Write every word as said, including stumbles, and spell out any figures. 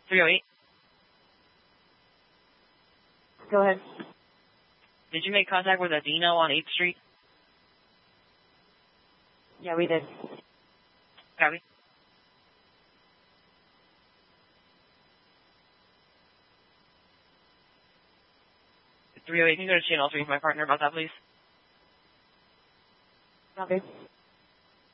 three oh eight. Go ahead. Did you make contact with Adino on eighth Street? Yeah, we did. Copy. three oh eight, can you go to channel three for my partner about that, please? Copy.